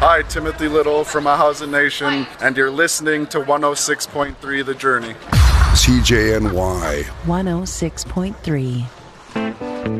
Hi, Timothy Little from Ahausa Nation, and you're listening to 106.3 The Journey. CJNY 106.3.